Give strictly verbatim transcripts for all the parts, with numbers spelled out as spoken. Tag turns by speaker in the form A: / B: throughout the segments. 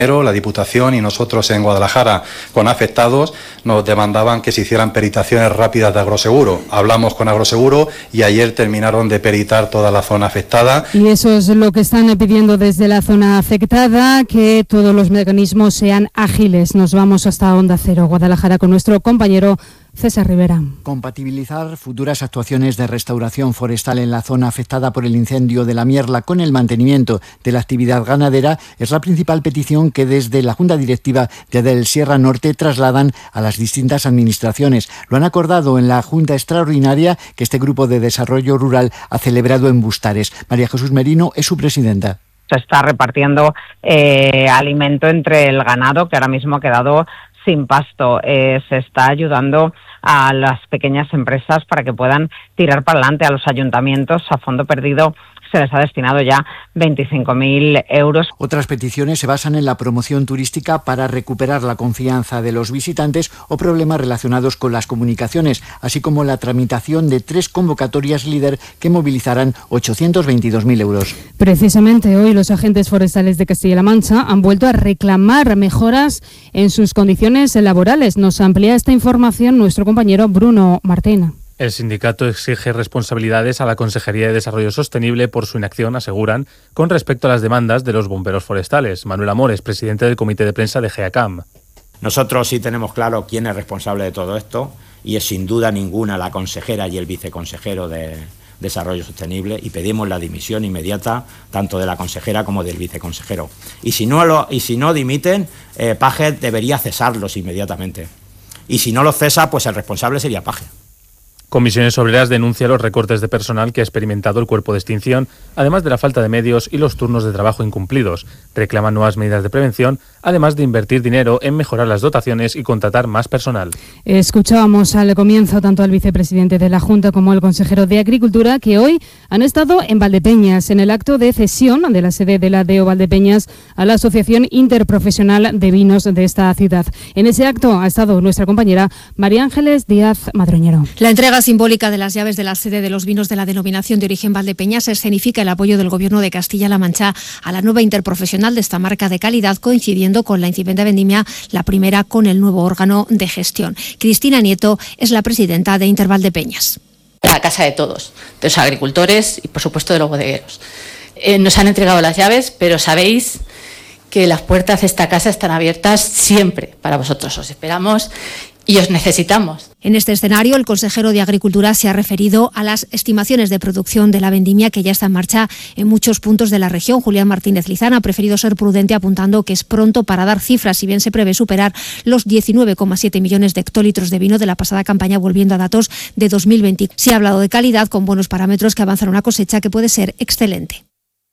A: La Diputación y nosotros en Guadalajara con afectados nos demandaban que se hicieran peritaciones rápidas de Agroseguro. Hablamos con Agroseguro y ayer terminaron de peritar toda la zona afectada.
B: Y eso es lo que están pidiendo desde la zona afectada, que todos los mecanismos sean ágiles. Nos vamos hasta Onda Cero, Guadalajara, con nuestro compañero César Rivera.
C: Compatibilizar futuras actuaciones de restauración forestal en la zona afectada por el incendio de la Mierla con el mantenimiento de la actividad ganadera es la principal petición que desde la Junta Directiva de Del Sierra Norte trasladan a las distintas administraciones. Lo han acordado en la Junta Extraordinaria que este Grupo de Desarrollo Rural ha celebrado en Bustares. María Jesús Merino es su presidenta.
D: Se está repartiendo eh, alimento entre el ganado, que ahora mismo ha quedado sin pasto. Eh, se está ayudando a las pequeñas empresas para que puedan tirar para adelante. A los ayuntamientos, a fondo perdido, se les ha destinado ya veinticinco mil euros.
C: Otras peticiones se basan en la promoción turística para recuperar la confianza de los visitantes o problemas relacionados con las comunicaciones, así como la tramitación de tres convocatorias líder que movilizarán ochocientos veintidós mil euros.
B: Precisamente hoy los agentes forestales de Castilla-La Mancha han vuelto a reclamar mejoras en sus condiciones laborales. Nos amplía esta información nuestro compañero Bruno Martín.
E: El sindicato exige responsabilidades a la Consejería de Desarrollo Sostenible por su inacción, aseguran, con respecto a las demandas de los bomberos forestales. Manuel Amores, presidente del comité de prensa de GEACAM.
F: Nosotros sí tenemos claro quién es responsable de todo esto y es sin duda ninguna la consejera y el viceconsejero de Desarrollo Sostenible, y pedimos la dimisión inmediata tanto de la consejera como del viceconsejero. Y si no, lo, y si no dimiten, eh, Paje debería cesarlos inmediatamente. Y si no los cesa, pues el responsable sería Paje.
E: Comisiones Obreras denuncia los recortes de personal que ha experimentado el cuerpo de extinción, además de la falta de medios y los turnos de trabajo incumplidos. Reclaman nuevas medidas de prevención, además de invertir dinero en mejorar las dotaciones y contratar más personal.
B: Escuchábamos al comienzo tanto al vicepresidente de la Junta como al consejero de Agricultura, que hoy han estado en Valdepeñas, en el acto de cesión de la sede de la D E O Valdepeñas a la Asociación Interprofesional de Vinos de esta ciudad. En ese acto ha estado nuestra compañera María Ángeles Díaz Madroñero.
G: La entrega simbólica de las llaves de la sede de los vinos de la denominación de origen Valdepeñas escenifica el apoyo del Gobierno de Castilla-La Mancha a la nueva interprofesional de esta marca de calidad, coincidiendo con la incipiente vendimia, la primera con el nuevo órgano de gestión. Cristina Nieto es la presidenta de Intervaldepeñas.
H: La casa de todos, de los agricultores y por supuesto de los bodegueros. Eh, nos han entregado las llaves, pero sabéis que las puertas de esta casa están abiertas siempre para vosotros. Os esperamos y os necesitamos.
G: En este escenario, el consejero de Agricultura se ha referido a las estimaciones de producción de la vendimia que ya está en marcha en muchos puntos de la región. Julián Martínez Lizán ha preferido ser prudente, apuntando que es pronto para dar cifras, si bien se prevé superar los diecinueve coma siete millones de hectolitros de vino de la pasada campaña, volviendo a datos de dos mil veinte. Se ha hablado de calidad con buenos parámetros que avanzan una cosecha que puede ser excelente.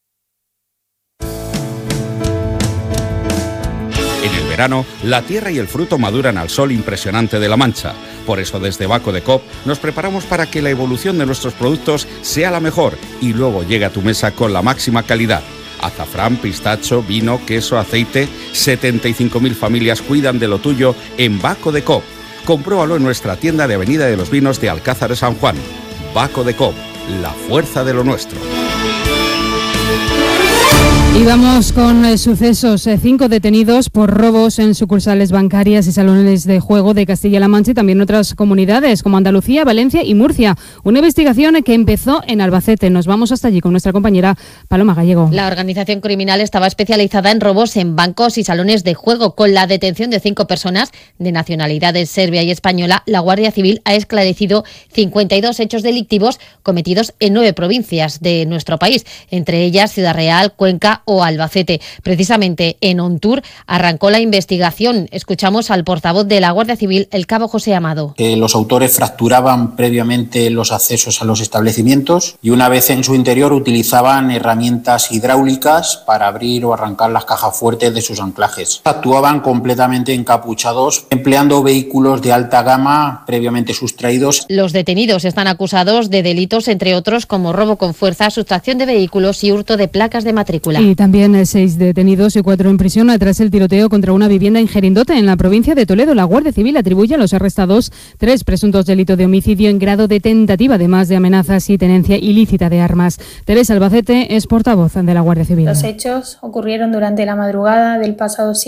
I: En el verano, la tierra y el fruto maduran al sol impresionante de La Mancha. Por eso, desde Baco de Cop nos preparamos para que la evolución de nuestros productos sea la mejor y luego llegue a tu mesa con la máxima calidad. Azafrán, pistacho, vino, queso, aceite. setenta y cinco mil familias cuidan de lo tuyo en Baco de Cop. Compruébalo en nuestra tienda de Avenida de los Vinos de Alcázar de San Juan. Baco de Cop, la fuerza de lo nuestro.
B: Y vamos con eh, sucesos. Eh, cinco detenidos por robos en sucursales bancarias y salones de juego de Castilla-La Mancha y también otras comunidades como Andalucía, Valencia y Murcia. Una investigación que empezó en Albacete. Nos vamos hasta allí con nuestra compañera Paloma Gallego.
J: La organización criminal estaba especializada en robos en bancos y salones de juego. Con la detención de cinco personas de nacionalidades serbia y española, la Guardia Civil ha esclarecido cincuenta y dos hechos delictivos cometidos en nueve provincias de nuestro país, entre ellas Ciudad Real, Cuenca o Albacete. Precisamente en Ontur arrancó la investigación. Escuchamos al portavoz de la Guardia Civil, el cabo José Amado.
K: Eh, los autores fracturaban previamente los accesos a los establecimientos y una vez en su interior utilizaban herramientas hidráulicas para abrir o arrancar las cajas fuertes de sus anclajes. Actuaban completamente encapuchados, empleando vehículos de alta gama previamente sustraídos.
J: Los detenidos están acusados de delitos, entre otros, como robo con fuerza, sustracción de vehículos y hurto de placas de matrícula.
B: Y también eh, seis detenidos y cuatro en prisión tras el tiroteo contra una vivienda en Gerindote, en la provincia de Toledo. La Guardia Civil atribuye a los arrestados tres presuntos delitos de homicidio en grado de tentativa, además de amenazas y tenencia ilícita de armas. Teresa Albacete es portavoz de la Guardia Civil.
L: Los hechos ocurrieron durante la madrugada del pasado